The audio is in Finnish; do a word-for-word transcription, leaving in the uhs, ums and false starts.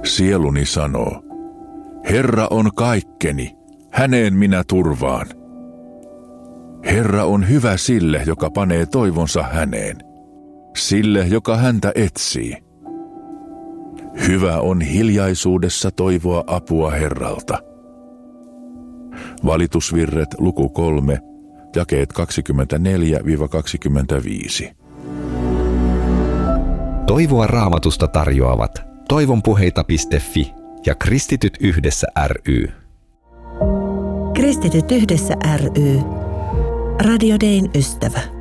Sieluni sanoo, Herra on kaikkeni, häneen minä turvaan. Herra on hyvä sille, joka panee toivonsa häneen, sille, joka häntä etsii. Hyvä on hiljaisuudessa toivoa apua Herralta. Valitusvirret luku kolme, jakeet kaksikymmentäneljä kaksikymmentäviisi. Toivoa Raamatusta tarjoavat toivonpuheita piste fi ja Kristityt yhdessä ry. Kristityt yhdessä ry. Radio Dayn ystävä.